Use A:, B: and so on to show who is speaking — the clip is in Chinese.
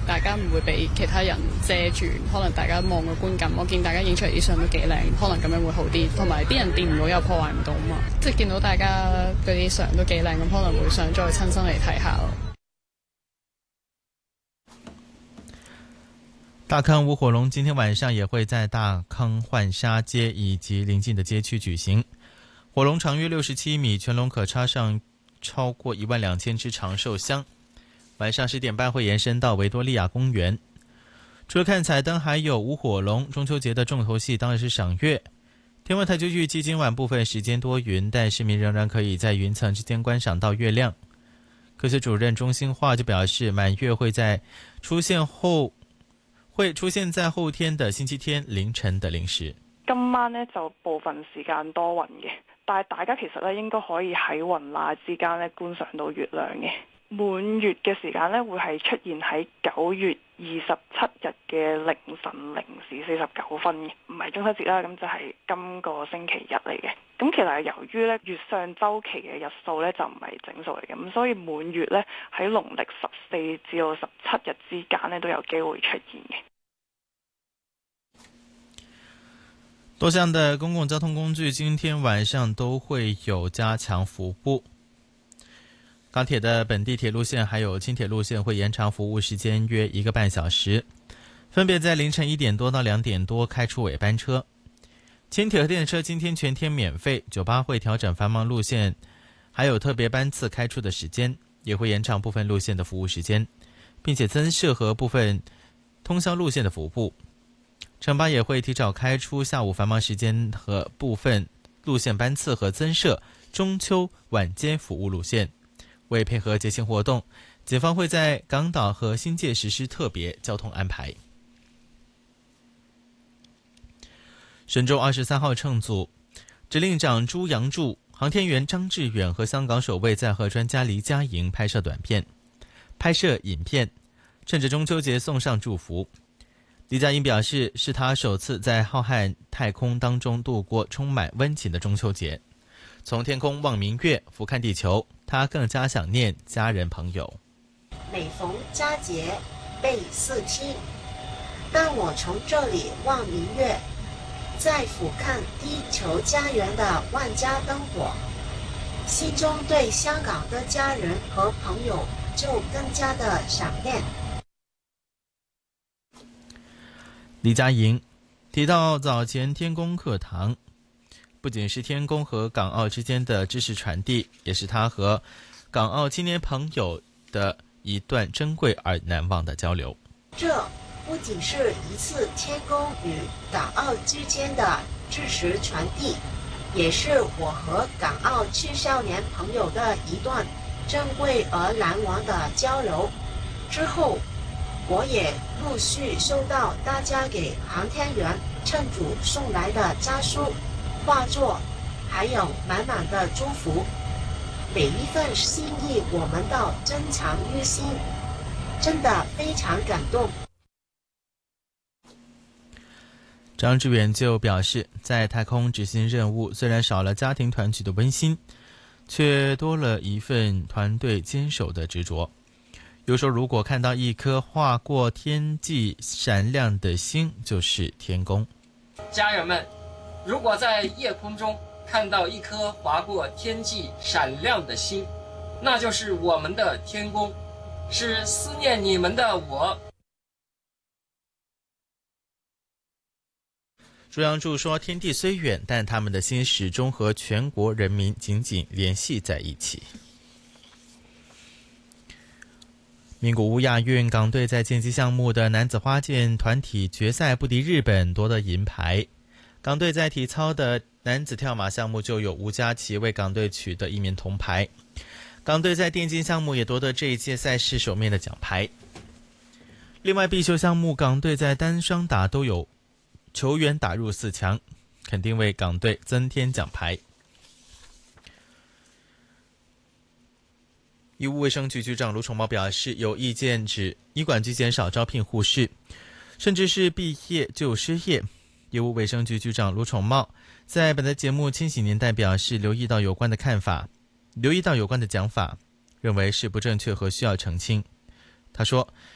A: 大家唔會俾其他人遮住，可能大家望個觀感，我見大家影出嚟啲相都幾靚，可能咁樣會好啲，同埋啲人掂唔到又破壞唔到嘛，即係見到大家嗰啲相都幾靚，咁可能會想再親身嚟睇下咯。
B: 大康舞火龙今天晚上也会在大康浣纱街以及邻近的街区举行。火龙长约67米，全龙可插上超过12000支长寿香。晚上10点半会延伸到维多利亚公园。除了看彩灯，还有舞火龙。中秋节的重头戏当然是赏月。天文台就预计今晚部分时间多云，但市民仍然可以在云层之间观赏到月亮。科学主任钟兴化就表示，满月会出现在后天的星期天凌晨的0時。
C: 今晚呢就部分時間多雲嘅，但係大家其實呢應該可以喺雲罅之間呢觀賞到月亮嘅。滿月嘅時間呢會係出現喺9月27日嘅凌晨0時49分嘅，唔係中秋節啦，咁就係今個星期日嚟嘅。咁其實係由於呢月相週期嘅日數呢就唔係整數嚟嘅，咁所以滿月呢喺農曆14至到17日之間呢都有機會出現嘅。
B: 多項的公共交通工具今天晚上都會有加強服務。港鐵的本地鐵路線還有輕鐵路線會延長服務時間約1個半小時，分別在凌晨1點多到2點多開出尾班車。輕鐵和電車今天全天免費，酒吧會調整繁忙路線還有特別班次開出的時間，也會延長部分路線的服務時間，並且增設和部分通宵路線的服務。城巴也會提早開出下午繁忙時間和部分路線班次和增設中秋晚間服務路線。為配合節慶活動，警方會在港島和新界實施特別交通安排。神舟23號乘組指令長朱楊柱、航天員張志遠和香港首位載荷專家黎佳瑩拍攝影片，趁着中秋節送上祝福。黎佳瑩表示，是他首次在浩瀚太空當中度過充滿溫情的中秋節。從天空望明月，俯瞰地球，他更加想念家人朋友。
D: 每逢佳節倍思親，當我從這裡望明月，再俯瞰地球家園的萬家燈火，心中對香港的家人和朋友就更加的想念。
B: 黎佳瑩提到，早前天宮課堂不僅是天宮和港澳之間的知識傳遞，也是他和港澳青年朋友的一段珍貴而難忘的交流。
D: 這不僅是一次天宮與港澳之間的知識傳遞，也是我和港澳青少年朋友的一段珍貴而難忘的交流。之後我也陸續收到大家給航天員乘組送來的家書、畫作，還有滿滿的祝福。每一份心意我們都珍藏於心，真的非常感動。
B: 張志遠就表示，在太空執行任務雖然少了家庭團聚的溫馨，卻多了一份團隊堅守的執着。又說，如果看到一顆劃過天際閃亮的星，就是天宮。
E: 家人們，如果在夜空中看到一顆劃過天際閃亮的星，那就是我們的天宮，是思念你們的我。
B: 朱楊柱說，天地雖遠，但他們的心始終和全國人民緊緊聯繫在一起。名古屋亞運，港隊在劍擊項目的男子花劍團體決賽不敵日本，奪得銀牌。港隊在體操的男子跳馬項目就有吳家琪為港隊取得1面銅牌。港隊在電競項目也奪得這一屆賽事首面的獎牌。另外，壁球項目港隊在單雙打都有球員打入4強，肯定為港隊增添獎牌。醫務衛生局局長盧寵茂表示，有意見指醫管局減少招聘護士，甚至是畢業就失業。醫務衛生局局長盧寵茂在本台節目《千禧年代》表示，留意到有關的講法，認為是不正確和需要澄清。他說，